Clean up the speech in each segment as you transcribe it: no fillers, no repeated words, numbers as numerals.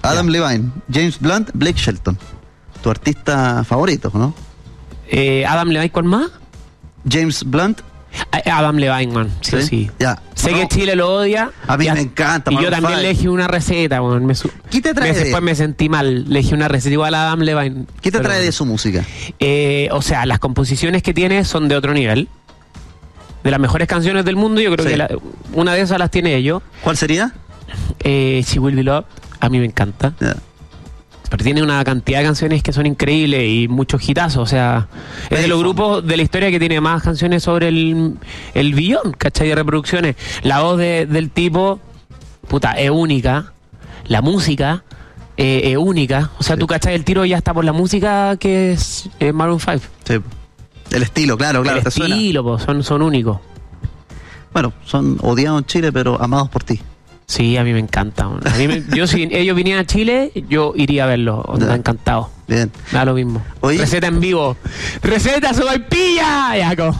Adam Levine, James Blunt, Blake Shelton. Tu artista favorito, ¿no? Adam Levine, ¿cuál más? James Blunt. Adam Levine, man. Sí. Ya. Sé que Chile lo odia. A mí me encanta. Y yo también le elegí una receta, man. ¿Qué te trae? Después me sentí mal. Le elegí una receta igual a Adam Levine. ¿Qué te trae de su música? O sea, las composiciones que tiene son de otro nivel. De las mejores canciones del mundo, yo creo que una de esas las tiene ellos. ¿Cuál sería? She Will Be Loved. A mí me encanta. Yeah. Pero tiene una cantidad de canciones que son increíbles y muchos hitazos. O sea, es de los grupos de la historia que tiene más canciones sobre el billón, ¿cachai? De reproducciones. La voz del tipo, puta, es única. La música es única. O sea, tú, ¿cachai? El tiro ya está por la música que es Maroon 5. Sí. El estilo, claro. El estilo, po, son únicos. Bueno, son odiados en Chile, pero amados por ti. Sí, a mí me encanta. Yo si ellos vinieran a Chile, yo iría a verlos. Onda, encantado. Bien. Me da lo mismo. Oye. Receta en vivo. ¡Receta sopaipilla! Ya, como.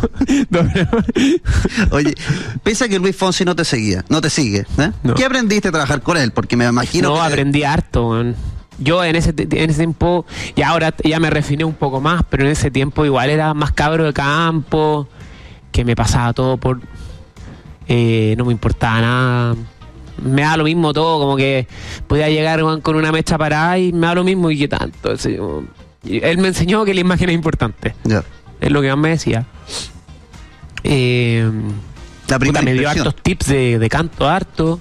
Oye, pese a que Luis Fonsi no te sigue, ¿eh? No. ¿Qué aprendiste a trabajar con él? Porque me imagino No, que... aprendí harto, man. Yo en ese tiempo, y ahora ya me refiné un poco más, pero en ese tiempo igual era más cabro de campo, que me pasaba todo por... no me importaba nada. Me da lo mismo todo, como que podía llegar, man, con una mecha parada y me da lo mismo y qué tanto. Así, él me enseñó que la imagen es importante. Yeah. Es lo que más me decía. La primera me dio hartos tips de canto harto.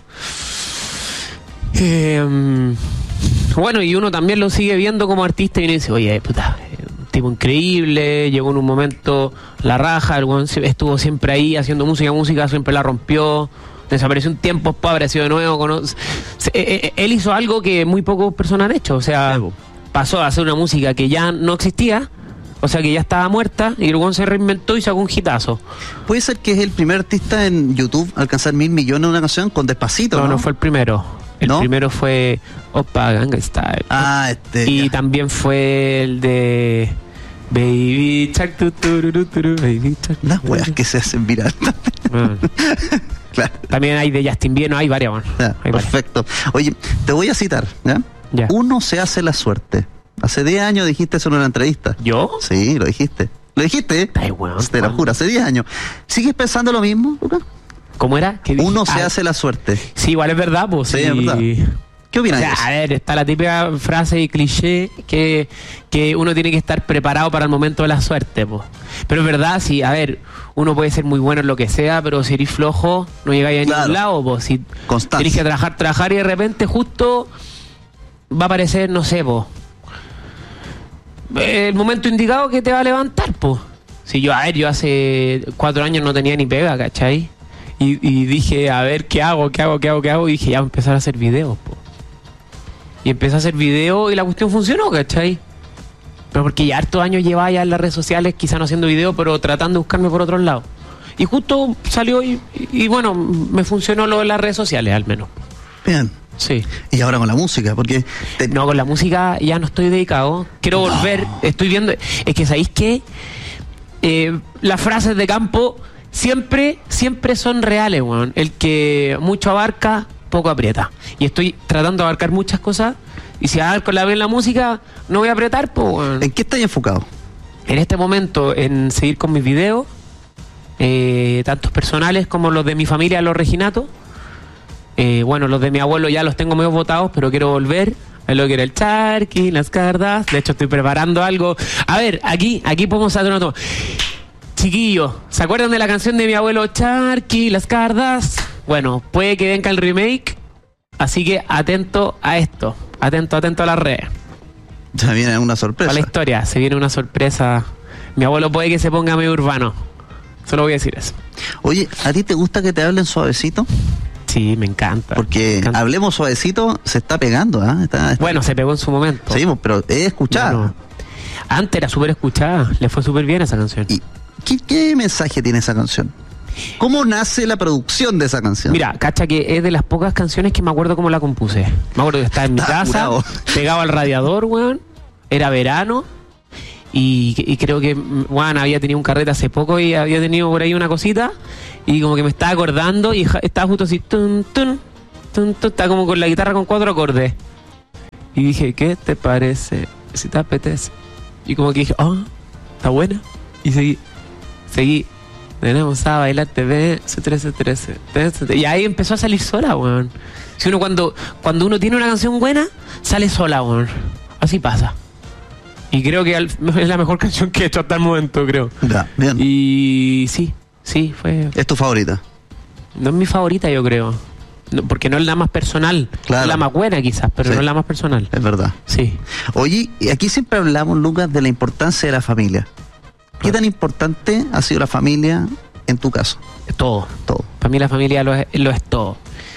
Bueno, y uno también lo sigue viendo como artista y uno dice, oye, puta, un tipo increíble, llegó en un momento la raja, el weón estuvo siempre ahí haciendo música, siempre la rompió, desapareció un tiempo, después apareció de nuevo. Él hizo algo que muy pocas personas han hecho, o sea, pasó a hacer una música que ya no existía, o sea, que ya estaba muerta, y el weón se reinventó y sacó un hitazo. ¿Puede ser que es el primer artista en YouTube a alcanzar 1.000 millones en una canción con Despacito? No fue el primero. El primero fue Opa Gangnam Style. Y también fue el de Baby Shark, Baby Shark. Las weas que se hacen viral. Claro. También hay de Justin Bieber, hay varias, man. Perfecto. Oye, te voy a citar, ¿ya? Uno se hace la suerte. Hace 10 años dijiste eso en una entrevista. ¿Yo? Sí, lo dijiste. ¿Lo dijiste? Ay, bueno, te lo juro, hace 10 años. ¿Sigues pensando lo mismo, Lucas? ¿Cómo era? Uno se hace la suerte. Sí, igual es verdad, pues. Sí, es verdad. ¿Qué opinas de eso? A ver, está la típica frase y cliché que uno tiene que estar preparado para el momento de la suerte, pues. Pero es verdad, sí, a ver, uno puede ser muy bueno en lo que sea, pero si eres flojo, no llegáis a ningún lado, pues. Si tenés que trabajar y de repente justo va a aparecer, no sé, pues, el momento indicado que te va a levantar, pues. Si yo hace 4 años no tenía ni pega, ¿cachai? Y dije, a ver, ¿qué hago? Y dije, ya voy a empezar a hacer videos, po. Y empecé a hacer videos y la cuestión funcionó, ¿cachai? Pero porque ya hartos años llevaba ya en las redes sociales, quizá no haciendo videos, pero tratando de buscarme por otros lados. Y justo salió y bueno, me funcionó lo de las redes sociales, al menos. Bien. Sí. Y ahora con la música, porque... No, con la música ya no estoy dedicado. Quiero volver, estoy viendo... Es que, ¿sabéis qué? Las frases de campo... Siempre son reales, weón. El que mucho abarca, poco aprieta. Y estoy tratando de abarcar muchas cosas. Y si abarco la música, no voy a apretar, pues, weón. ¿En qué estás enfocado? En este momento, en seguir con mis videos, tantos personales como los de mi familia, los Reginatos. Bueno, los de mi abuelo ya los tengo medio botados, pero quiero volver. Es lo que era el charqui, las cardas. De hecho, estoy preparando algo. A ver, aquí podemos hacer una toma. Chiquillos, ¿se acuerdan de la canción de mi abuelo Charqui, las cardas? Bueno, puede que venga el remake, así que atento a esto, atento a las redes. Se viene una sorpresa. Para la historia, se viene una sorpresa. Mi abuelo puede que se ponga medio urbano, solo voy a decir eso. Oye, ¿a ti te gusta que te hablen suavecito? Sí, me encanta. Porque Hablemos Suavecito se está pegando, ¿eh? Bueno, se pegó en su momento. Sí, pero es escuchada. Bueno, antes era súper escuchada, le fue súper bien esa canción. ¿Y qué mensaje tiene esa canción? ¿Cómo nace la producción de esa canción? Mira, cacha que es de las pocas canciones que me acuerdo cómo la compuse. Me acuerdo que estaba en mi casa, pegado al radiador, weón. Era verano. Y creo que, weón, había tenido un carrete hace poco y había tenido por ahí una cosita. Y como que me estaba acordando y estaba justo así, estaba como con la guitarra con 4 acordes. Y dije, ¿qué te parece? Si te apetece. Y como que dije, está buena. Y seguí. Tenemos a bailar TV, C13. Y ahí empezó a salir sola, weón. Si uno cuando uno tiene una canción buena, sale sola, weón. Así pasa. Y creo que es la mejor canción que he hecho hasta el momento, creo. Ya, bien. Y sí, fue... ¿Es tu favorita? No es mi favorita, yo creo. No, porque no es la más personal. Claro. Es la más buena quizás, pero Sí. no es la más personal. Es verdad. Sí. Oye, aquí siempre hablamos, Lucas, de la importancia de la familia. ¿Qué tan importante ha sido la familia en tu caso? Todo. Todo. Para mí la familia lo es todo.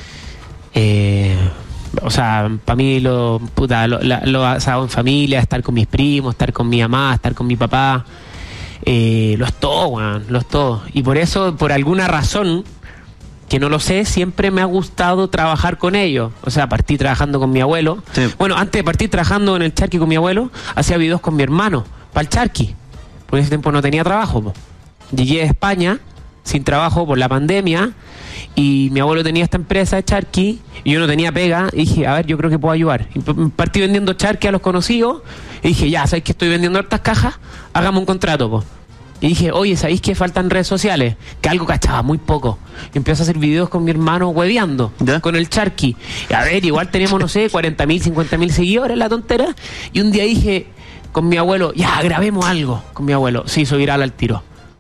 O sea, para mí lo hago en familia, estar con mis primos, estar con mi mamá, estar con mi papá. Lo es todo, weón, lo es todo. Y por eso, por alguna razón, que no lo sé, siempre me ha gustado trabajar con ellos. O sea, partí trabajando con mi abuelo. Sí. Bueno, antes de partir trabajando en el Charqui con mi abuelo, hacía videos con mi hermano, para el Charqui. Por ese tiempo no tenía trabajo, po. Llegué a España sin trabajo por la pandemia y mi abuelo tenía esta empresa de Charqui y yo no tenía pega y dije, a ver, yo creo que puedo ayudar. Y partí vendiendo Charqui a los conocidos y dije, ya, ¿sabéis que estoy vendiendo hartas cajas? Hagamos un contrato, po. Y dije, oye, ¿sabéis que faltan redes sociales? Que algo cachaba, muy poco. Y empiezo a hacer videos con mi hermano hueveando, ¿Ya? con el Charqui. Y a ver, igual teníamos, no sé, 40.000, 50.000 seguidores, la tontera. Y un día dije con mi abuelo, ya, grabemos algo con mi abuelo. Se hizo viral al tiro.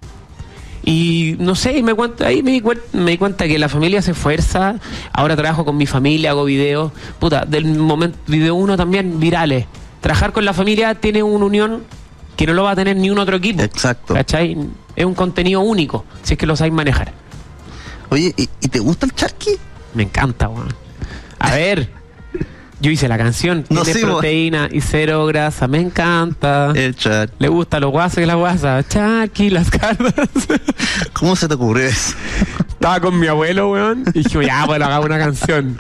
Y no sé, me di cuenta que la familia se esfuerza. Ahora trabajo con mi familia, hago videos. Puta, del momento, video 1 también virales. Trabajar con la familia tiene una unión que no lo va a tener ni un otro equipo. Exacto. ¿Cachai? Es un contenido único, si es que lo sabéis manejar. Oye, ¿y te gusta el Charqui? Me encanta, weón. A ver, yo hice la canción, No, tiene sí, proteína y 0 grasa, me encanta. El Charqui. Le gusta los guasos y las guasas, Charqui, las cartas. ¿Cómo se te ocurrió eso? Estaba con mi abuelo, weón, y dijimos, ya, bueno, hagamos una canción.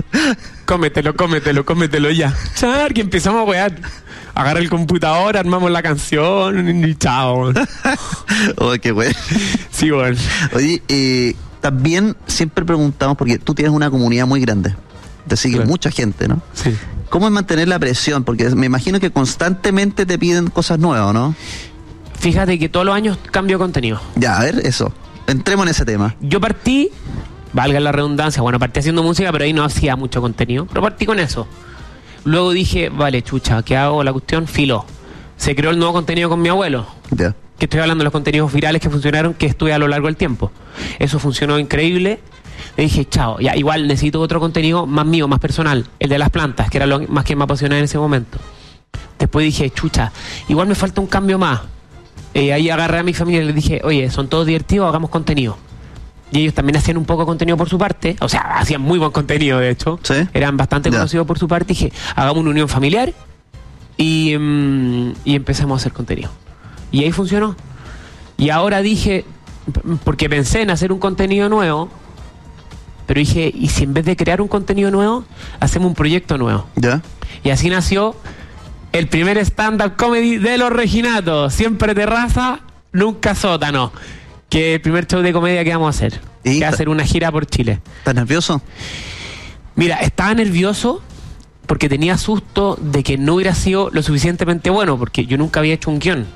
Cómetelo ya. Charqui, empezamos a wear. Agarra el computador, armamos la canción y chao, weón. Oh, qué bueno. Sí, weón. Oye, también siempre preguntamos, porque tú tienes una comunidad muy grande, te sigue Claro. mucha gente, ¿no? Sí. ¿Cómo es mantener la presión? Porque me imagino que constantemente te piden cosas nuevas, ¿no? Fíjate que todos los años cambio contenido. Ya, a ver, eso. Entremos en ese tema. Yo partí, valga la redundancia, bueno, partí haciendo música, pero ahí no hacía mucho contenido, pero partí con eso. Luego dije, vale, chucha, ¿qué hago? La cuestión, filo. Se creó el nuevo contenido con mi abuelo. Ya. Que estoy hablando de los contenidos virales que funcionaron, que estuve a lo largo del tiempo. Eso funcionó increíble. Le dije, chao, ya, igual necesito otro contenido más mío, más personal. El de las plantas, que era lo más que me apasionaba en ese momento. Después dije, chucha, igual me falta un cambio más. Ahí agarré a mi familia y les dije, oye, son todos divertidos, hagamos contenido. Y ellos también hacían un poco de contenido por su parte. O sea, hacían muy buen contenido, de hecho. ¿Sí? Eran bastante Ya. conocidos por su parte. Dije, hagamos una unión familiar y empecemos a hacer contenido. Y ahí funcionó. Y ahora dije, porque pensé en hacer un contenido nuevo, pero dije, ¿y si en vez de crear un contenido nuevo, hacemos un proyecto nuevo? ¿Ya? Y así nació el primer stand-up comedy de Los Reginatos. Siempre terraza, nunca sótano. Que es el primer show de comedia que vamos a hacer. ¿Y? Que va a hacer una gira por Chile. ¿Estás nervioso? Mira, estaba nervioso porque tenía susto de que no hubiera sido lo suficientemente bueno, porque yo nunca había hecho un guión.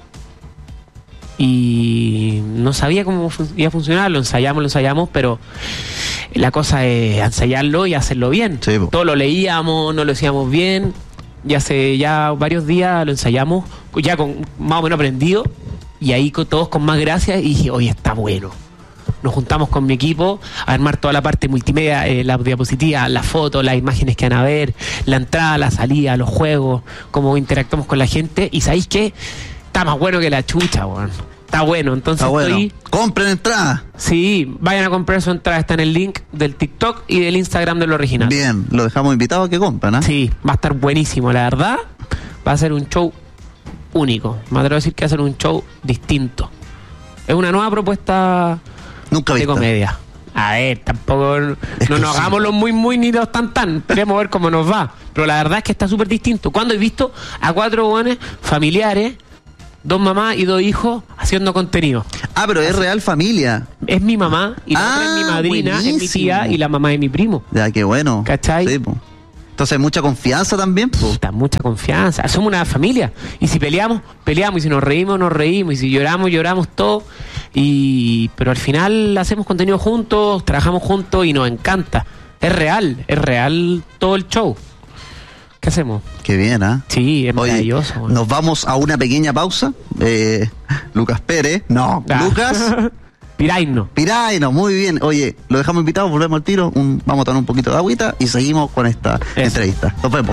Y no sabía cómo iba a funcionar, lo ensayamos, pero la cosa es ensayarlo y hacerlo bien. Sí, po. Todo lo leíamos, no lo hacíamos bien, y hace ya varios días lo ensayamos, ya con más o menos aprendido, y ahí todos con más gracia, y dije, oye, está bueno. Nos juntamos con mi equipo a armar toda la parte multimedia, las diapositivas, las fotos, las imágenes que van a ver, la entrada, la salida, los juegos, cómo interactuamos con la gente. Y ¿sabéis qué? Está más bueno que la chucha, weón. Está bueno, entonces Está bueno. estoy... Compren entrada. Sí, vayan a comprar su entrada, está en el link del TikTok y del Instagram de Lo Original. Bien, lo dejamos invitado a que compren, ¿ah? Sí, va a estar buenísimo, la verdad. Va a ser un show único. Me atrevo a decir que va a ser un show distinto. Es una nueva propuesta Nunca de viste. comedia. A ver, tampoco no nos hagamos los muy ni los tan. Queremos ver cómo nos va. Pero la verdad es que está súper distinto. Cuando he visto a 4 buenos familiares, 2 mamás y 2 hijos haciendo contenido. Ah, pero es real familia. Es mi mamá y la otra es mi madrina, es mi tía buenísimo. y la mamá de mi primo. Ya, qué bueno. ¿Cachai? Sí, po. Entonces hay mucha confianza también, po. Puta, mucha confianza. Somos una familia. Y si peleamos, peleamos. Y si nos reímos. Y si lloramos todo. Pero al final hacemos contenido juntos, trabajamos juntos y nos encanta. Es real todo el show. ¿Qué hacemos? Qué bien, ¿ah? Sí, es Oye, maravilloso. Bueno. Nos vamos a una pequeña pausa. Lucas Pérez. No, Lucas Piraino, muy bien. Oye, lo dejamos invitado, volvemos al tiro. Vamos a tomar un poquito de agüita y seguimos con esta entrevista. Nos vemos.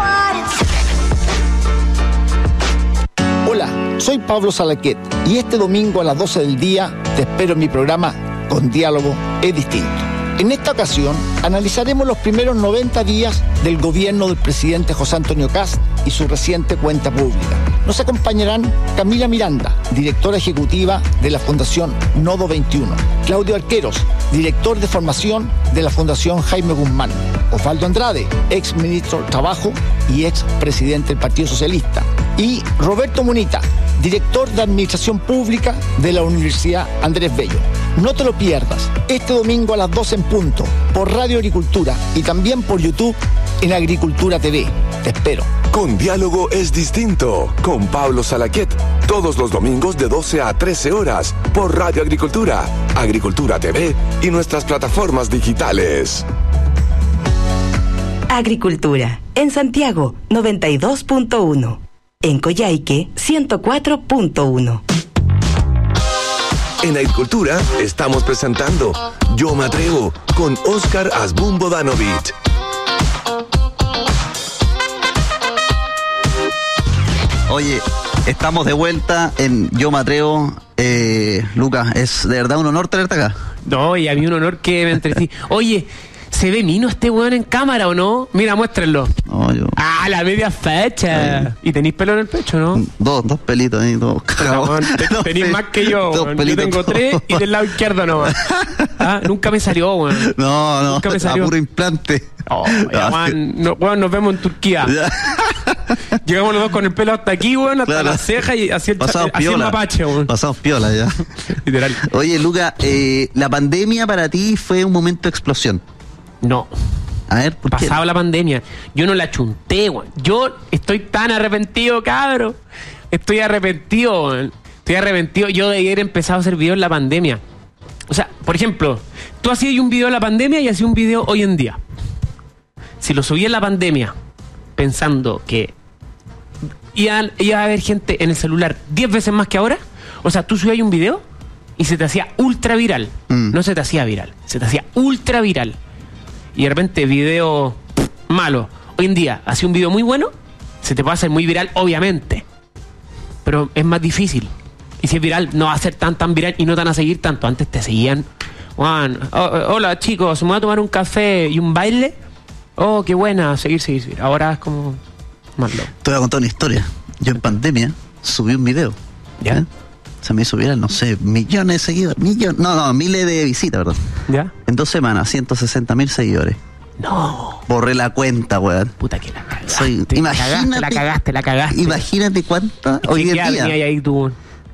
Hola, soy Pablo Salaquet y este domingo a las 12 del día te espero en mi programa Con Diálogo es Distinto. En esta ocasión analizaremos los primeros 90 días del gobierno del presidente José Antonio Kast y su reciente cuenta pública. Nos acompañarán Camila Miranda, directora ejecutiva de la Fundación Nodo 21, Claudio Arqueros, director de formación de la Fundación Jaime Guzmán, Osvaldo Andrade, ex ministro del Trabajo y ex presidente del Partido Socialista, y Roberto Munita, director de Administración Pública de la Universidad Andrés Bello. No te lo pierdas, este domingo a las 12 en punto, por Radio Agricultura y también por YouTube en Agricultura TV. Te espero. Con Diálogo es Distinto, con Pablo Salaquet, todos los domingos de 12 a 13 horas, por Radio Agricultura, Agricultura TV y nuestras plataformas digitales. Agricultura, en Santiago, 92.1. En Coyhaique, 104.1. En Agricultura estamos presentando Yo Me Atrevo con Oscar Asbun Bodanovich. Oye, estamos de vuelta en Yo Me Atrevo. Lucas, es de verdad un honor tenerte acá. No, y a mí un honor que me entrecí. Oye, ¿se ve mino este weón en cámara o no? Mira, muéstrenlo. No, yo... Ah, la media fecha. Ay. ¿Y tenéis pelo en el pecho, no? Dos pelitos ahí, dos cagados. Tenéis más que yo, weón. Yo tengo dos. 3 y del lado izquierdo nomás. Ah, nunca me salió, weón. No, Nunca me salió. a puro implante. Oh, ya, weón, nos vemos en Turquía. Ya. Llegamos los dos con el pelo hasta aquí, weón, hasta Claro. las cejas y así el piola. mapache, weón. Pasamos piola ya. Literal. Oye, Lucas, la pandemia para ti fue un momento de explosión. No. A ver, ¿por qué? Pasaba la pandemia. Yo no la chunté, weón. Yo estoy tan arrepentido, cabro. Estoy arrepentido, weón. Estoy arrepentido. Yo de haber empezado a hacer videos en la pandemia. O sea, por ejemplo, tú hacías un video en la pandemia y hacías un video hoy en día. Si lo subí en la pandemia pensando que iba a haber gente en el celular 10 veces más que ahora, o sea, tú subías un video y se te hacía ultra viral. No se te hacía viral, se te hacía ultra viral. Y de repente video malo. Hoy en día, hace un video muy bueno, se te puede hacer muy viral, obviamente. Pero es más difícil. Y si es viral, no va a ser tan viral y no te van a seguir tanto. Antes te seguían. Juan, hola chicos, me voy a tomar un café y un baile. Oh, qué buena, seguir. Ahora es como más loco. Te voy a contar una historia. Yo en pandemia subí un video. ¿Ya? Se me hizo viral, no sé, millones de seguidores. Miles de visitas, ¿verdad? ¿Ya? En 2 semanas, 160.000 seguidores. No. Borré la cuenta, weón. Puta que la cagaste. Imagínate. La cagaste. Imagínate cuánta hoy en ¿Qué día. tenía ahí tú?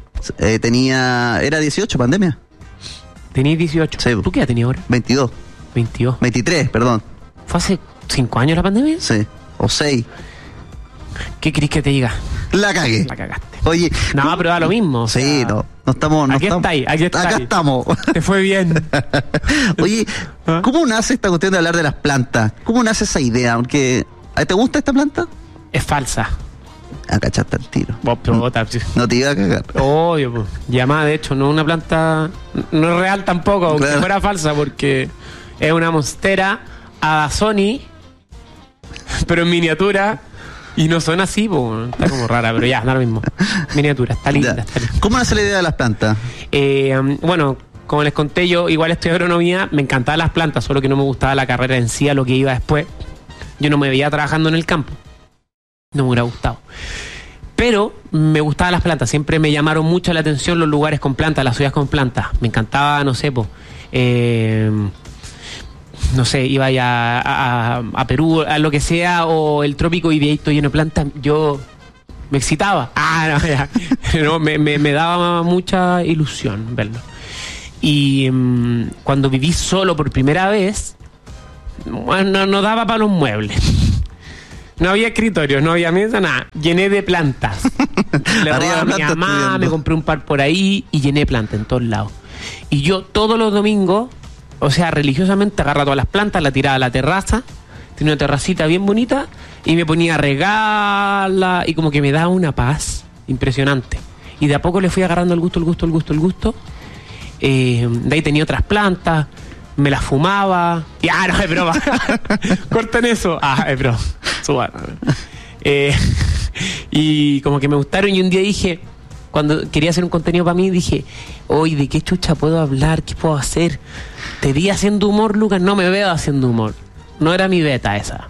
Era 18, pandemia. Tenías 18. Sí. ¿Tú qué edad tenías ahora? 22. 22. 23, perdón. ¿Fue hace 5 años la pandemia? Sí. O 6. ¿Qué querés que te diga? La cagué. La cagaste. Oye. No, pero da lo mismo. Sí, no estamos. Aquí estáis. Acá estamos. Te fue bien. Oye, ¿Ah? ¿cómo nace esta cuestión de hablar de las plantas? ¿Cómo nace esa idea? Porque, ¿te gusta esta planta? Es falsa. Cachaste el tiro. Vos, No te iba a cagar. obvio, pues. Llamada, de hecho, no una planta. No es real tampoco, aunque Claro. fuera falsa, porque es una monstera Adasoni, pero en miniatura. Y no son así, pues. Está como rara, pero ya, da lo mismo. Miniatura, está linda, Ya. está linda. ¿Cómo nace la idea de las plantas? Bueno, como les conté, yo igual estudié agronomía, me encantaban las plantas, solo que no me gustaba la carrera en sí, a lo que iba después. Yo no me veía trabajando en el campo. No me hubiera gustado. Pero me gustaban las plantas, siempre me llamaron mucho la atención los lugares con plantas, las ciudades con plantas. Me encantaba, no sé, no sé, iba ya a Perú, a lo que sea, o el trópico y de ahí estoy lleno de plantas, yo me excitaba. No, ya. No, me daba mucha ilusión verlo. Y cuando viví solo por primera vez, bueno, no daba para los muebles. No había escritorio, no había mesa, nada. Llené de plantas. Le robé a mi mamá, me compré un par por ahí y llené de plantas en todos lados. Y yo todos los domingos, o sea, religiosamente agarraba todas las plantas, la tiraba a la terraza. Tenía una terracita bien bonita y me ponía a regarla y como que me daba una paz impresionante. Y de a poco le fui agarrando el gusto. De ahí tenía otras plantas, me las fumaba. No, es broma. Corten eso. Es broma. Y como que me gustaron y un día dije, cuando quería hacer un contenido para mí, dije, hoy, ¿de qué chucha puedo hablar? ¿Qué puedo hacer? ¿Te vi haciendo humor, Lucas? No me veo haciendo humor. No era mi beta esa.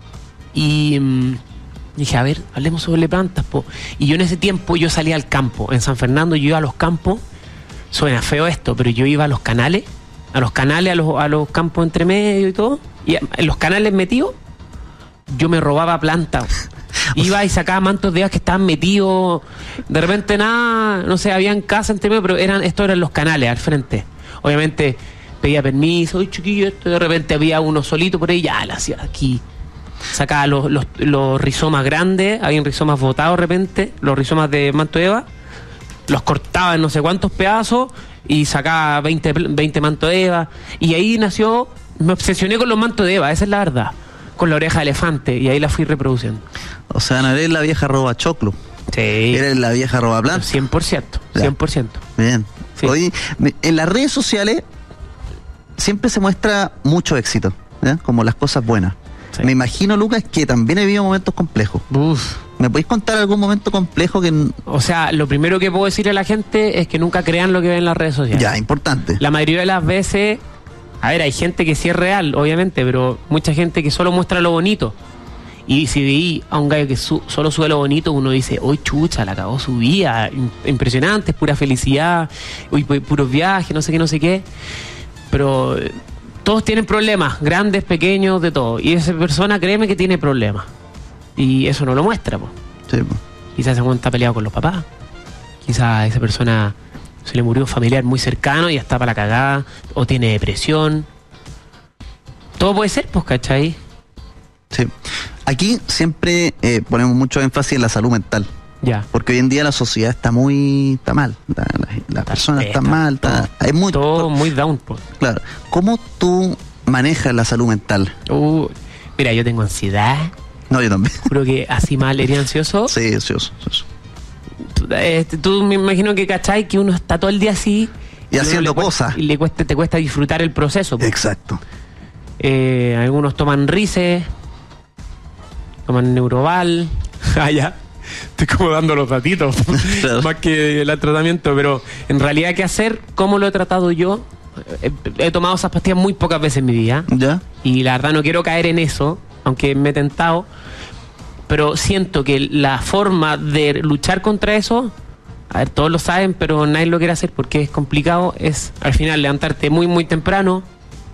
Y dije, a ver, hablemos sobre plantas, po. Y yo en ese tiempo, yo salía al campo. En San Fernando yo iba a los campos. Suena feo esto, pero yo iba a los canales. A los campos entre medio y todo. Y en los canales metidos, yo me robaba plantas. Iba y sacaba mantos de eva que estaban metidos. De repente nada, no sé, habían casas entre medio, pero estos eran los canales al frente. Obviamente pedía permiso, oye chiquillo, esto, de repente había uno solito por ahí, ya la hacía aquí. Sacaba los rizomas grandes, habían rizomas botados de repente, los rizomas de manto de eva, los cortaba en no sé cuántos pedazos y sacaba 20 mantos de eva. Y ahí nació, me obsesioné con los mantos de eva, esa es la verdad. Con la oreja de elefante, y ahí la fui reproduciendo. O sea, no eres la vieja roba choclo. Sí. Eres la vieja roba planta. 100%. 100%. Bien. Sí. Oye, en las redes sociales siempre se muestra mucho éxito, ¿ya? Como las cosas buenas. Sí. Me imagino, Lucas, que también he vivido momentos complejos. Uf. ¿Me podéis contar algún momento complejo que...? O sea, lo primero que puedo decirle a la gente es que nunca crean lo que ven en las redes sociales. Ya, importante. La mayoría de las veces... A ver, hay gente que sí es real, obviamente, pero mucha gente que solo muestra lo bonito. Y si veí a un gallo que solo sube lo bonito, uno dice, uy, chucha, la acabó su vida, impresionante, es pura felicidad, uy, puros viajes, no sé qué. Pero todos tienen problemas, grandes, pequeños, de todo. Y esa persona, créeme que tiene problemas. Y eso no lo muestra, po. Sí, po. Quizás se está peleado con los papás. Quizás esa persona... se le murió un familiar muy cercano y ya está para la cagada, o tiene depresión. Todo puede ser, pues, ¿cachai? Sí. Aquí siempre ponemos mucho énfasis en la salud mental. Ya. Porque hoy en día la sociedad está mal. La persona está mal. Es muy, todo muy down, pues. Claro. ¿Cómo tú manejas la salud mental? Mira, yo tengo ansiedad. No, yo también. Creo que así mal, ¿eres ansioso? Sí, ansioso. Tú me imagino que cachai que uno está todo el día así y haciendo cosas y te cuesta disfrutar el proceso, pues. Exacto. Algunos toman Rice, toman Neuroval. Ya estoy como dando los ratitos. Claro. Más que el tratamiento, pero en realidad ¿qué hacer? ¿Cómo lo he tratado yo? He tomado esas pastillas muy pocas veces en mi vida. ¿Ya? Y la verdad no quiero caer en eso, aunque me he tentado. Pero siento que la forma de luchar contra eso, a ver, todos lo saben, pero nadie lo quiere hacer porque es complicado, es al final levantarte muy, muy temprano,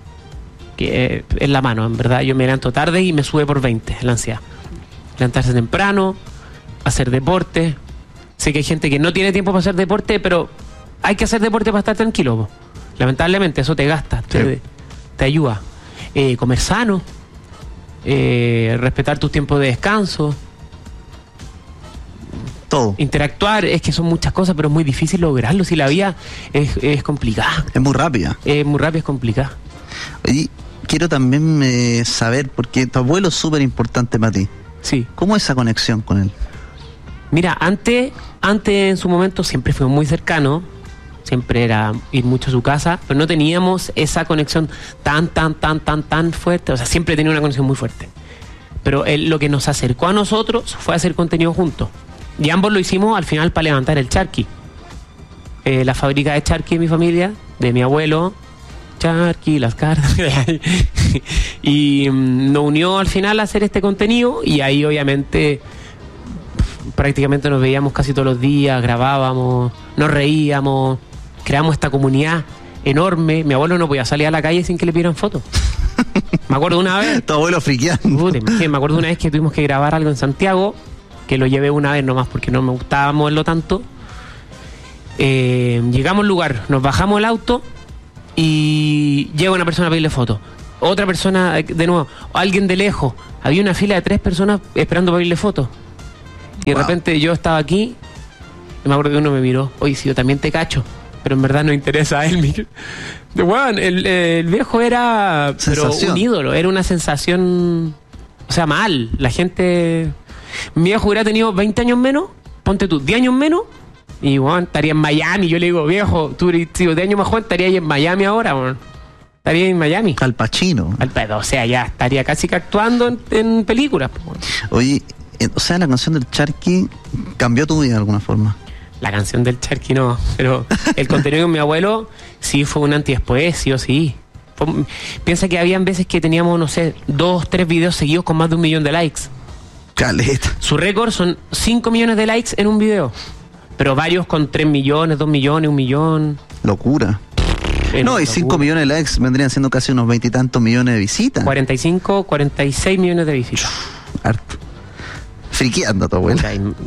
que es la mano, en verdad. Yo me levanto tarde y me sube por 20 la ansiedad. Levantarse temprano, hacer deporte. Sé que hay gente que no tiene tiempo para hacer deporte, pero hay que hacer deporte para estar tranquilo, po. Lamentablemente eso te gasta, sí. te ayuda. Comer sano. Respetar tus tiempos de descanso, todo. Interactuar, es que son muchas cosas, pero es muy difícil lograrlo. Si la vida es complicada. Es muy rápida. Es complicada. Y quiero también saber, porque tu abuelo es súper importante para ti. Sí. ¿Cómo es esa conexión con él? Mira, antes en su momento siempre fue muy cercano. Siempre era ir mucho a su casa, pero no teníamos esa conexión tan fuerte. O sea, siempre tenía una conexión muy fuerte. Pero lo que nos acercó a nosotros fue hacer contenido juntos. Y ambos lo hicimos al final para levantar el charqui. La fábrica de charqui de mi familia, de mi abuelo, charqui, las cartas. Y nos unió al final a hacer este contenido. Y ahí obviamente prácticamente nos veíamos casi todos los días, grabábamos, nos reíamos. Creamos esta comunidad enorme. Mi abuelo no podía salir a la calle sin que le pidieran fotos. Me acuerdo una vez. Tu abuelo friqueando. Me acuerdo una vez que tuvimos que grabar algo en Santiago, que lo llevé una vez nomás porque no me gustaba moverlo tanto. Llegamos al lugar, nos bajamos el auto y llega una persona a pedirle fotos. Otra persona, de nuevo, alguien de lejos. Había una fila de 3 personas esperando para pedirle fotos. Y de repente yo estaba aquí, y me acuerdo que uno me miró, oye, si yo también te cacho, pero en verdad no interesa a él. Bueno, el viejo era pero un ídolo, era una sensación, o sea, mal. La gente... Mi viejo hubiera tenido 20 años menos, ponte tú, 10 años menos, y bueno, estaría en Miami. Yo le digo, viejo, tú eres 10 años más joven, estaría ahí en Miami ahora, bueno. Estaría en Miami. Al Pacino. O sea, ya estaría casi que actuando en películas. Oye, o sea, la canción del Charqui cambió tu vida de alguna forma. La canción del Charqui no, pero el contenido con mi abuelo sí fue un antes y después, sí o sí. Piensa que habían veces que teníamos, no sé, 2, 3 videos seguidos con más de 1 millón de likes. Caleta. Su récord son 5 millones de likes en un video, pero varios con 3 millones, 2 millones, 1 millón. Locura. No, y 5 millones de likes vendrían siendo casi unos 20 y tantos millones de visitas. 45, 46 millones de visitas. Harto. Friqueando a tu abuela.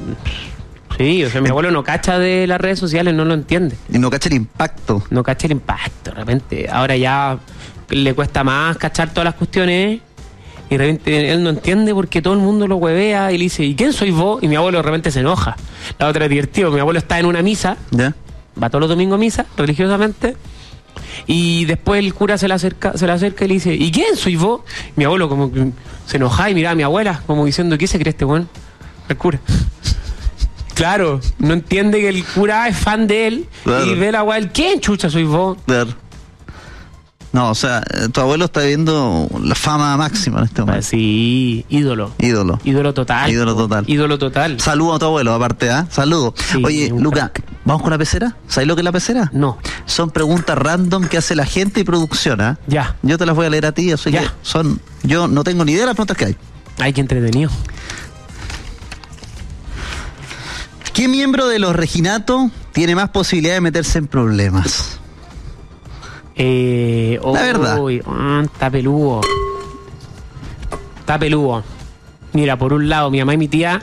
Sí, o sea, mi abuelo no cacha de las redes sociales, no lo entiende. Y no cacha el impacto. No cacha el impacto, de repente. Ahora ya le cuesta más cachar todas las cuestiones. Y de repente él no entiende porque todo el mundo lo huevea y le dice, ¿y quién sois vos? Y mi abuelo de repente se enoja. La otra es divertido, mi abuelo está en una misa. ¿Ya? Va todos los domingos a misa, religiosamente. Y después el cura se le acerca y le dice, ¿y quién sois vos? Mi abuelo como que se enoja y miraba a mi abuela como diciendo, ¿qué se cree este weón? El cura. Claro, no entiende que el cura es fan de él. Claro. Y ve la weá, ¿quién chucha sois vos? Claro. No, o sea, tu abuelo está viendo la fama máxima en este momento. Sí, ídolo. Ídolo total. Ídolo total. Saludo a tu abuelo, aparte, ¿ah? Saludo. Sí, oye, Luca, ¿vamos con la pecera? ¿Sabes lo que es la pecera? No. Son preguntas random que hace la gente y producción, ¿ah? Ya. Yo te las voy a leer a ti, así que yo no tengo ni idea de las preguntas que hay. Ay, qué entretenido. ¿Qué miembro de los Reginato tiene más posibilidad de meterse en problemas? La verdad. Está peludo. Está peludo. Mira, por un lado, mi mamá y mi tía.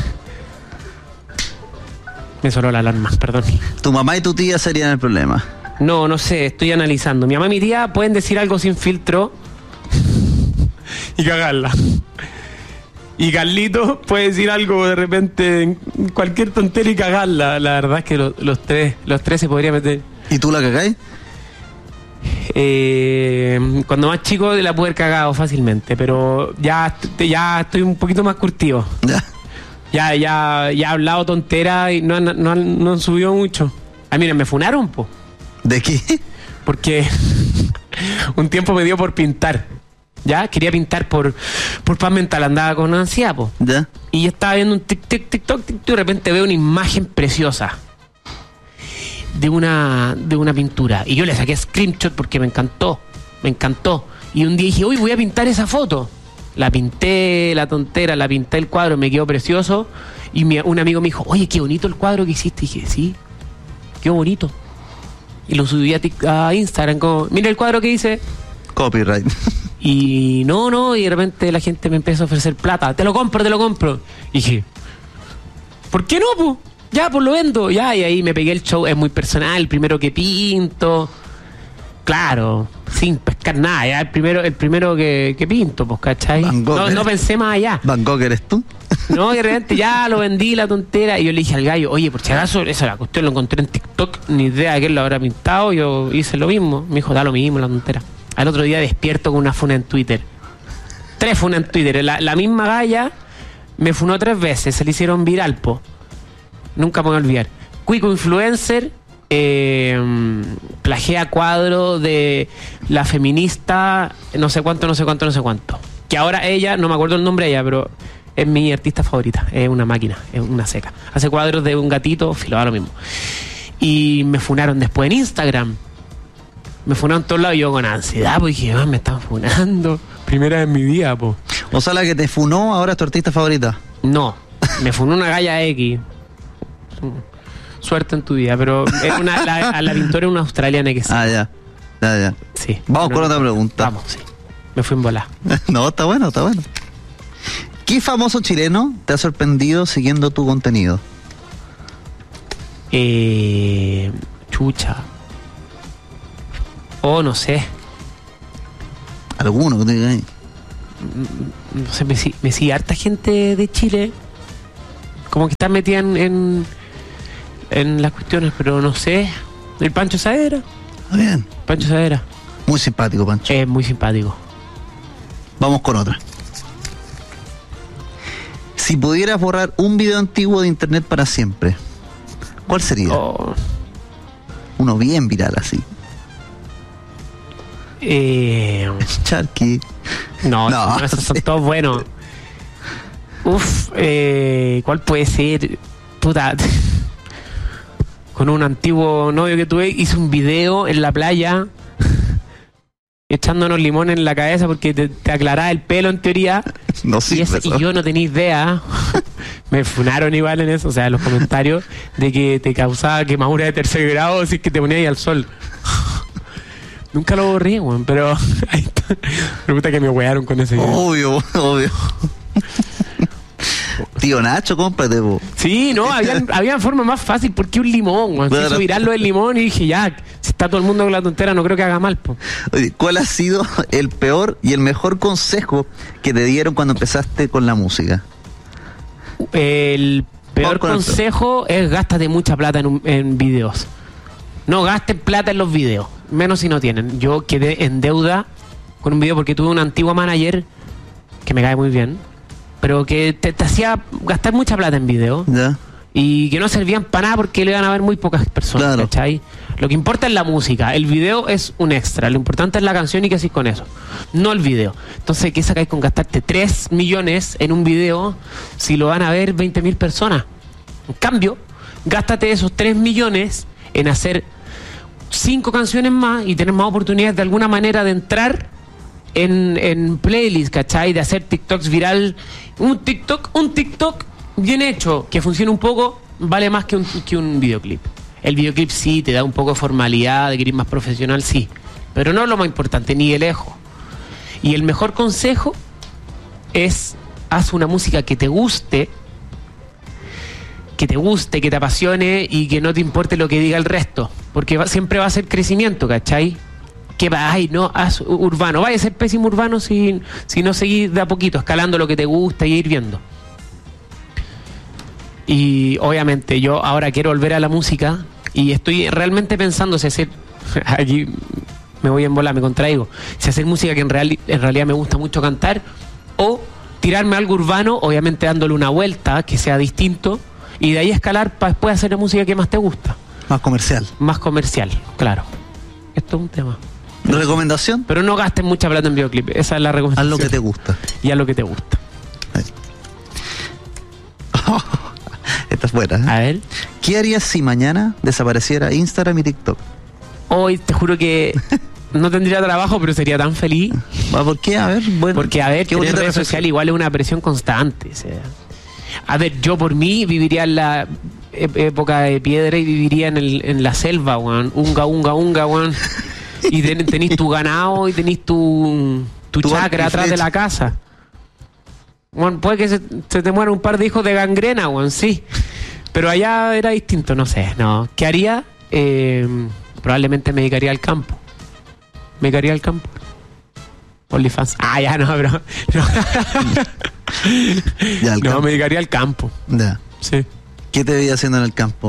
Me sonó la alarma, perdón. ¿Tu mamá y tu tía serían el problema? No sé, estoy analizando. Mi mamá y mi tía pueden decir algo sin filtro y cagarla. Y Carlito puede decir algo de repente, cualquier tontería y cagarla. La verdad es que los tres se podrían meter. ¿Y tú la cagáis? Cuando más chico la pude haber cagado fácilmente, pero ya estoy un poquito más curtido. Ya he hablado tontera y no han subido mucho. Ah, mira, me funaron, po. ¿De qué? Porque un tiempo me dio por pintar. Ya, quería pintar por paz mental, andaba con ansiedad, po. ¿Ya? Y yo estaba viendo un TikTok, y de repente veo una imagen preciosa de una pintura. Y yo le saqué screenshot porque me encantó. Y un día dije, uy, voy a pintar esa foto. La pinté, la pinté el cuadro, me quedó precioso. Y un amigo me dijo, oye, qué bonito el cuadro que hiciste. Y dije, sí, qué bonito. Y lo subí a Instagram como, mira el cuadro que hice. Copyright. Y no, y de repente la gente me empezó a ofrecer plata. Te lo compro. Y dije, ¿por qué no, po? Ya, pues lo vendo. Ya, y ahí me pegué el show. Es muy personal, el primero que pinto. Claro, sin pescar nada. Ya, el primero que pinto, pues, ¿cachai? No pensé más allá. ¿Van Gogh eres tú? No, y de repente ya lo vendí, la tontera. Y yo le dije al gallo, oye, por si acaso, esa la cuestión lo encontré en TikTok. Ni idea de quién lo habrá pintado. Yo hice lo mismo. Me dijo, da lo mismo, la tontera. Al otro día despierto con una funa en Twitter. 3 funas en Twitter. La misma galla me funó 3 veces. Se le hicieron viral, po. Nunca me voy a olvidar. Cuico Influencer plagia cuadro de la feminista no sé cuánto. Que ahora ella, no me acuerdo el nombre de ella, pero es mi artista favorita. Es una máquina, es una seca. Hace cuadros de un gatito, filo, da lo mismo. Y me funaron después en Instagram. Me funaron en todos lados y yo con ansiedad, pues dije, me están funando. Primera vez en mi vida, po. O sea, la que te funó ahora es tu artista favorita. No, me funó una galla X. Suerte en tu vida, pero es la pintora es una australiana que sí. Ya. Sí. Vamos con otra pregunta. Vamos, sí. Me fui en bola. No, está bueno. ¿Qué famoso chileno te ha sorprendido siguiendo tu contenido? Chucha. No sé. ¿Alguno? No sé, me sigue harta gente de Chile. Como que está metida en las cuestiones, pero no sé. El Pancho Saavedra. Bien. Pancho Saavedra. Muy simpático, Pancho. Es muy simpático. Vamos con otra. Si pudieras borrar un video antiguo de internet para siempre, ¿cuál sería? Uno bien viral así. Sharky. No, esos son todos buenos. ¿Cuál puede ser? Puta. Con un antiguo novio que tuve, hice un video en la playa echándonos limón en la cabeza porque te aclaraba el pelo en teoría. No sirve y yo no tenía idea. Me funaron igual en eso, o sea, en los comentarios, de que te causaba quemadura de tercer grado si es que te ponías ahí al sol. Nunca lo borré, weón, pero ahí está. Me gusta que me wearon con ese video. Obvio. Tío Nacho, cómprate, po. Sí, no, había forma más fácil. ¿Por qué un limón, weón? Se hizo viral lo del limón y dije, ya, si está todo el mundo con la tontera, no creo que haga mal, po. Oye, ¿cuál ha sido el peor y el mejor consejo que te dieron cuando empezaste con la música? El peor consejo es gástate mucha plata en videos. No gasten plata en los videos, menos si no tienen. Yo quedé en deuda con un video porque tuve una antigua manager que me cae muy bien, pero que te hacía gastar mucha plata en video. ¿Ya? Y que no servían para nada porque le iban a ver muy pocas personas, claro. ¿Cachai? Lo que importa es la música, el video es un extra, lo importante es la canción y qué hacís con eso, no el video. Entonces, ¿qué sacáis con gastarte 3 millones en un video si lo van a ver 20.000 personas? En cambio, gástate esos 3 millones en hacer 5 canciones más y tener más oportunidades de alguna manera de entrar en playlists, ¿cachai? De hacer TikToks viral. Un TikTok bien hecho, que funcione un poco, vale más que un videoclip. El videoclip sí te da un poco de formalidad, de que eres más profesional, sí, pero no es lo más importante, ni de lejos. Y el mejor consejo es: haz una música que te guste, que te apasione y que no te importe lo que diga el resto, porque siempre va a ser crecimiento, ¿cachai? Que no, haz urbano, vaya a ser pésimo urbano si no seguís de a poquito, escalando lo que te gusta y ir viendo. Y obviamente yo ahora quiero volver a la música y estoy realmente pensando si hacer, aquí me voy en bola, me contraigo, si hacer música que en realidad me gusta mucho cantar, o tirarme a algo urbano, obviamente dándole una vuelta que sea distinto, y de ahí escalar para después hacer la música que más te gusta. Más comercial. Más comercial, claro. Esto es un tema. ¿Recomendación? Pero no gasten mucha plata en videoclip, esa es la recomendación. Haz lo que te gusta. Y haz lo que te gusta. Esta es buena, ¿eh? A ver. ¿Qué harías si mañana desapareciera Instagram y TikTok? Hoy te juro que no tendría trabajo, pero sería tan feliz. ¿Por qué? A ver, bueno. Porque, a ver, tener redes sociales igual es una presión constante. O sea, a ver, yo por mí viviría en la época de piedra y viviría en la selva, weón. Unga, weón. Y tenés tu ganado y tenés tu chacra atrás de la casa. Bueno, puede que se te muera un par de hijos de gangrena, weón, sí. Pero allá era distinto, no sé. No. ¿Qué haría? Probablemente me dedicaría al campo. OnlyFans. Ya no, bro. No, me dedicaría al campo. Ya. Sí. ¿Qué te veía haciendo en el campo?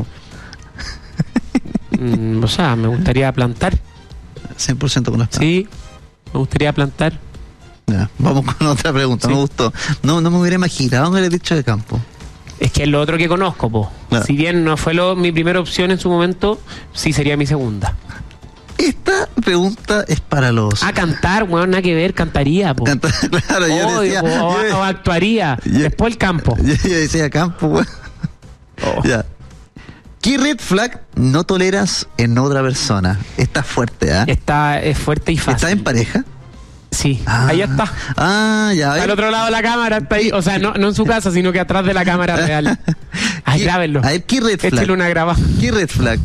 O sea, me gustaría plantar. 100% con las plantas. Sí, me gustaría plantar. Ya, vamos con otra pregunta, sí. Me gustó. No me hubiera imaginado que le he dicho de campo. Es que es lo otro que conozco, po. Claro. Si bien no fue mi primera opción en su momento, sí sería mi segunda. Esta pregunta es para los... cantar, weón, nada que ver, cantaría, po. Claro, yo decía... O actuaría. Después el campo. Yo decía campo, weón. Ya. ¿Qué red flag no toleras en otra persona? Está fuerte, ¿ah? Es fuerte y fácil. ¿Estás en pareja? Sí, ahí está. Ya. Al otro lado de la cámara está ahí. O sea, no en su casa, sino que atrás de la cámara real. Grábenlo. A ver, ¿qué red flag? Échale una grabada. ¿Qué red flag?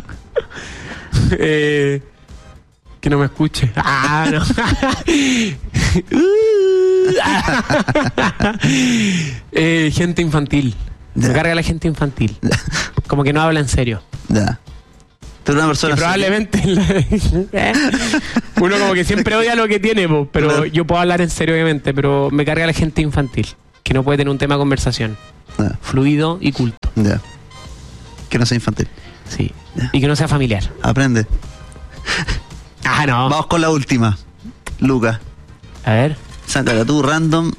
Que no me escuche. No. Gente infantil. Me carga la gente infantil. Como que no habla en serio. Ya. Tú eres una persona que probablemente uno como que siempre odia lo que tiene, pero claro. Yo puedo hablar en serio, obviamente, pero me carga la gente infantil, que no puede tener un tema de conversación fluido y culto. Ya. Que no sea infantil. Sí. Ya. Y que no sea familiar. Aprende. No. Vamos con la última. Lucas. A ver. Sácala tú, random.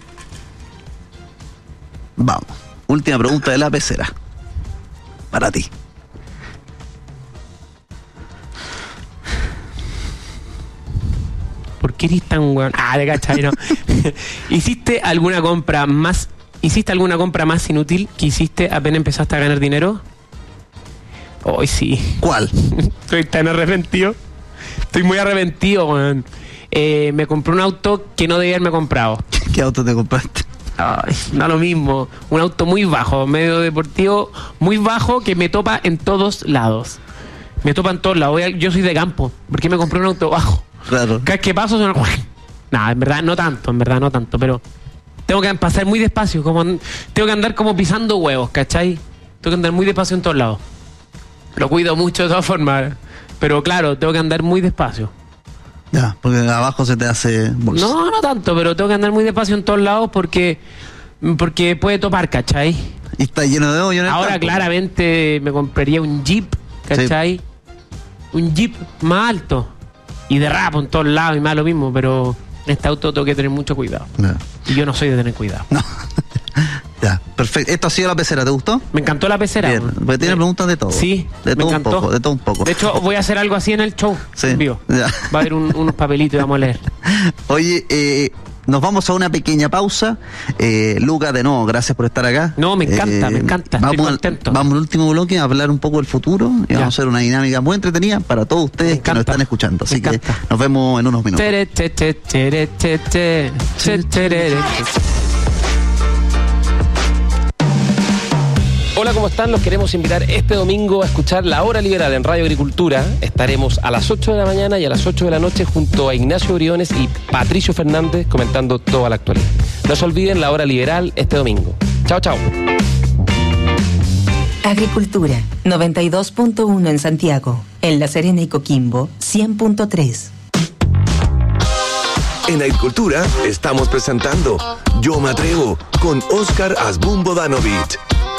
Vamos. Última pregunta de la pecera. Para ti. ¿Por qué eres tan weón? De cachai, no. ¿Hiciste alguna compra más inútil que hiciste apenas empezaste a ganar dinero? Hoy sí. ¿Cuál? Estoy tan arrepentido. Estoy muy arrepentido, weón. Me compré un auto que no debía haberme comprado. ¿Qué auto te compraste? No lo mismo. Un auto muy bajo, medio deportivo, muy bajo, que me topa en todos lados. Me topa en todos lados. Yo soy de campo. ¿Por qué me compré un auto bajo? Claro. Cada vez que paso suena... en verdad no tanto, pero tengo que pasar muy despacio, tengo que andar como pisando huevos, ¿cachai? Tengo que andar muy despacio en todos lados. Lo cuido mucho de todas formas, pero claro, tengo que andar muy despacio. Ya, porque abajo se te hace bolsa. No tanto, pero tengo que andar muy despacio en todos lados porque puede topar, ¿cachai? Y está lleno de hoyo en el Ahora campo. Claramente me compraría un Jeep, ¿cachai? Sí. Un Jeep más alto. Y derrapo en todos lados y más lo mismo, pero este auto tengo que tener mucho cuidado. No. Y yo no soy de tener cuidado. No. Ya, perfecto. Esto ha sido la pecera, ¿te gustó? Me encantó la pecera. Bien, porque tiene preguntas de todo. Sí, de todo un poco, de todo un poco. De hecho, voy a hacer algo así en el show. Sí. En vivo. Ya. Va a haber unos papelitos y vamos a leer. Oye, nos vamos a una pequeña pausa. Lucas, de nuevo, gracias por estar acá. No, me encanta. Estoy contento. Vamos al último bloque a hablar un poco del futuro y vamos a hacer una dinámica muy entretenida para todos ustedes que nos están escuchando. Así que nos vemos en unos minutos. Hola, ¿cómo están? Los queremos invitar este domingo a escuchar La Hora Liberal en Radio Agricultura. Estaremos a las 8 de la mañana y a las 8 de la noche junto a Ignacio Briones y Patricio Fernández comentando toda la actualidad. No se olviden La Hora Liberal este domingo. Chao. Agricultura, 92.1 en Santiago. En La Serena y Coquimbo, 100.3. En Agricultura estamos presentando Yo Me Atrevo con Oscar Asbun Bodanovich.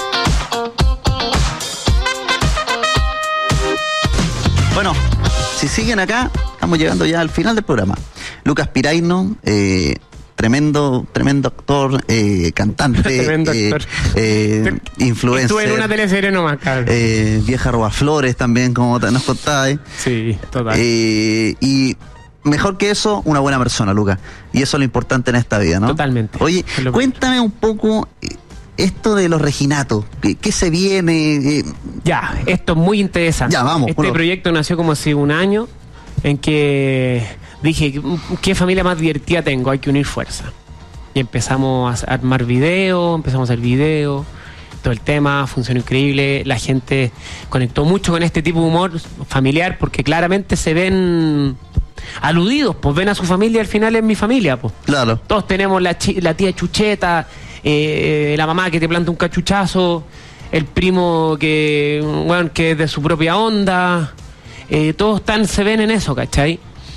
Bueno, si siguen acá, estamos llegando ya al final del programa. Lucas Piraino, tremendo actor, cantante, tremendo actor. Influencer. Estuve en una teleserie nomás, cabrón. Vieja Robaflores también, como nos contabas. Sí, total. Y mejor que eso, una buena persona, Lucas. Y eso es lo importante en esta vida, ¿no? Totalmente. Oye, cuéntame un poco... Esto de los reginatos, ¿qué se viene? Ya, esto es muy interesante. Ya, vamos. Este proyecto nació como hace un año, en que dije, ¿qué familia más divertida tengo? Hay que unir fuerza. Y empezamos a armar videos, empezamos a hacer videos, todo el tema funcionó increíble, la gente conectó mucho con este tipo de humor familiar, porque claramente se ven aludidos, pues ven a su familia, al final es mi familia, pues. Claro. Todos tenemos la tía Chucheta, la mamá que te planta un cachuchazo, el primo que es de su propia onda, todos se ven en eso, ¿cachai?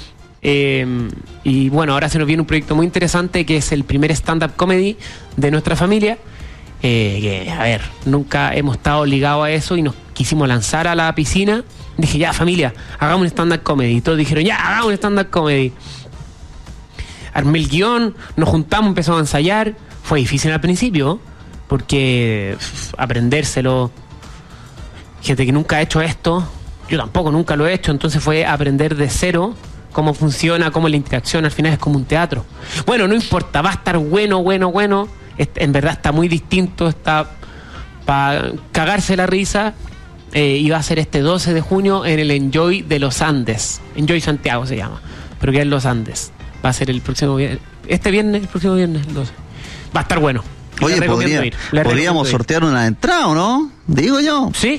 Y bueno, ahora se nos viene un proyecto muy interesante que es el primer stand-up comedy de nuestra familia, que, a ver, nunca hemos estado ligados a eso y nos quisimos lanzar a la piscina. Dije, ya familia, hagamos un stand-up comedy. Y todos dijeron, ya, hagamos un stand-up comedy. Armé el guión, nos juntamos, empezamos a ensayar. Fue difícil al principio, porque aprendérselo, gente que nunca ha hecho esto, yo tampoco nunca lo he hecho, entonces fue aprender de cero cómo funciona, cómo la interacción al final es como un teatro. Bueno, no importa, va a estar bueno, en verdad está muy distinto, está para cagarse la risa, y va a ser este 12 de junio en el Enjoy de los Andes, Enjoy Santiago se llama, pero que es Los Andes, va a ser el próximo viernes, el próximo viernes, el 12. Va a estar bueno. Oye, podríamos sortear una entrada, ¿no? Digo yo. Sí.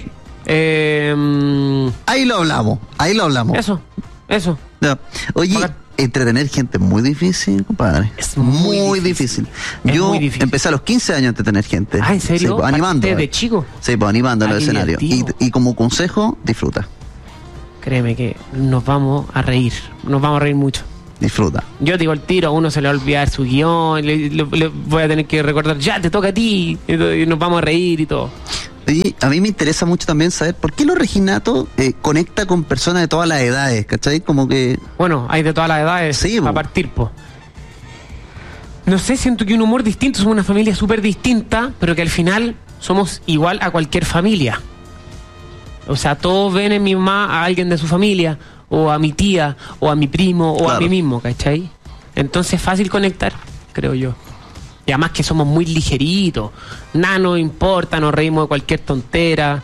Ahí lo hablamos. Eso. Ya. Oye, entretener gente es muy difícil, compadre. Es muy difícil. Yo empecé a los 15 años a entretener gente. ¿En serio? Sí, pues, animando. ¿De chico? Sí, pues animando en el escenario. Y como consejo, disfruta. créeme que nos vamos a reír mucho. Disfruta. Yo te digo el tiro, a uno se le va a olvidar su guión, le voy a tener que recordar, ya te toca a ti, y nos vamos a reír y todo. Y a mí me interesa mucho también saber por qué los Reginatos conecta con personas de todas las edades, ¿cachai? Como que... Bueno, hay de todas las edades, sí, a partir, po. No sé, siento que un humor distinto, somos una familia súper distinta, pero que al final somos igual a cualquier familia. O sea, todos ven en mi mamá a alguien de su familia, o a mi tía, o a mi primo, o a mí mismo, ¿cachai? Entonces es fácil conectar, creo yo. Y además que somos muy ligeritos, nada nos importa, nos reímos de cualquier tontera,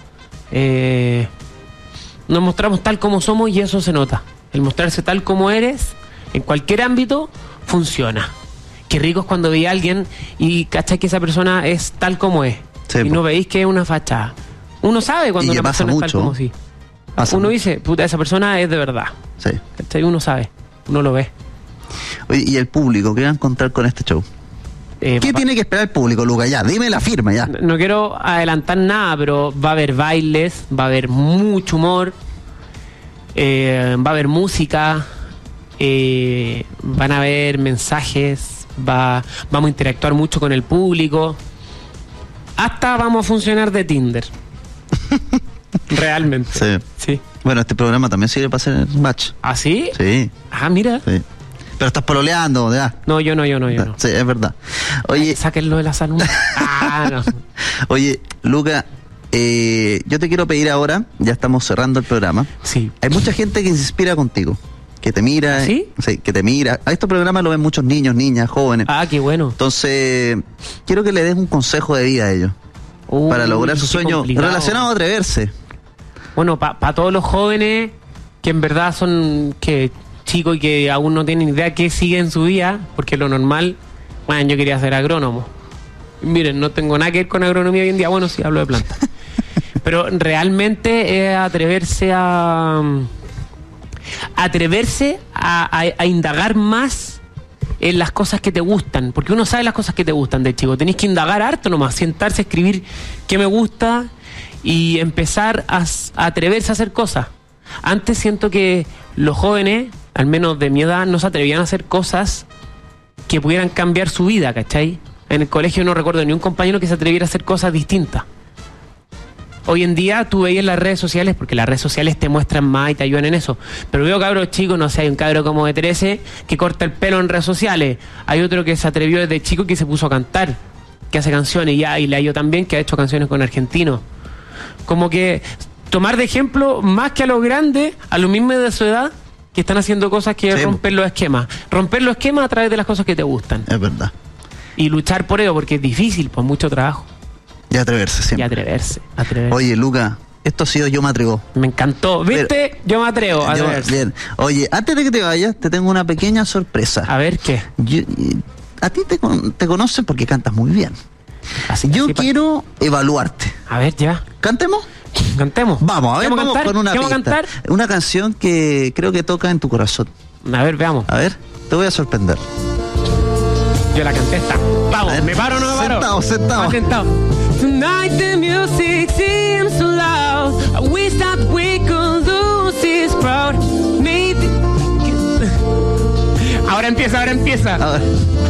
nos mostramos tal como somos y eso se nota. El mostrarse tal como eres, en cualquier ámbito, funciona. Qué rico es cuando veis a alguien y cachai que esa persona es tal como es. Sí, y no veis que es una fachada. Uno sabe cuando una persona es tal como sí. Uno dice, puta, esa persona es de verdad. Sí. ¿Cachai? Uno sabe, uno lo ve. Oye, ¿y el público? ¿Qué van a encontrar con este show? ¿Qué tiene que esperar el público, Luca? Ya, dime la firma, ya. No quiero adelantar nada, pero va a haber bailes, va a haber mucho humor, va a haber música, van a haber mensajes, vamos a interactuar mucho con el público, hasta vamos a funcionar de Tinder. Realmente. Sí. Bueno, este programa también sirve para hacer match. ¿Ah, sí? Sí. Ah, mira. Sí. Pero estás pololeando, ¿ya? No, yo no. Sí, es verdad. Oye, sáquenlo de la salud. No. Oye, Luca, yo te quiero pedir ahora, ya estamos cerrando el programa. Sí. Hay mucha gente que se inspira contigo, que te mira. ¿Sí? Sí, que te mira. A estos programas lo ven muchos niños, niñas, jóvenes. Ah, qué bueno. Entonces, quiero que le des un consejo de vida a ellos. Para lograr su sueño relacionado a atreverse. Bueno, para todos los jóvenes que en verdad son chicos y que aún no tienen idea qué sigue en su vida, porque lo normal, bueno, yo quería ser agrónomo. Miren, no tengo nada que ver con agronomía hoy en día, bueno, sí hablo de plantas. Pero realmente es atreverse a indagar más en las cosas que te gustan, porque uno sabe las cosas que te gustan de chico, tenés que indagar harto nomás, sentarse a escribir qué me gusta y empezar a atreverse a hacer cosas. Antes siento que los jóvenes, al menos de mi edad, no se atrevían a hacer cosas que pudieran cambiar su vida, ¿cachai? En el colegio no recuerdo ni un compañero que se atreviera a hacer cosas distintas. Hoy en día tú veis en las redes sociales, porque las redes sociales te muestran más y te ayudan en eso, pero veo cabros chicos, no sé, hay un cabro como de 13 que corta el pelo en redes sociales, hay otro que se atrevió desde chico que se puso a cantar, que hace canciones, y le ha ido también, que ha hecho canciones con argentinos. Como que tomar de ejemplo más que a los grandes, a los mismos de su edad, que están haciendo cosas que romper los esquemas a través de las cosas que te gustan. Es verdad. Y luchar por ello, porque es difícil, pues mucho trabajo. Y atreverse siempre. Y atreverse. Oye, Luca, esto ha sido Yo Me Atrevo. Me encantó. ¿Viste? Pero, yo me atrevo. Bien. Oye, antes de que te vayas, te tengo una pequeña sorpresa. A ver, ¿qué? A ti te conocen porque cantas muy bien. Yo quiero evaluarte. A ver, ya. ¿Cantemos? Cantemos. Vamos, a ver, vamos con una pista. Cantar? Una canción que creo que toca en tu corazón. A ver, veamos. A ver, te voy a sorprender. Yo la canté esta. Vamos, ¿me paro o no me paro? Sentado. Tonight the music seems so loud. I wish that we could lose this crowd. Maybe. Ahora empieza. A ver.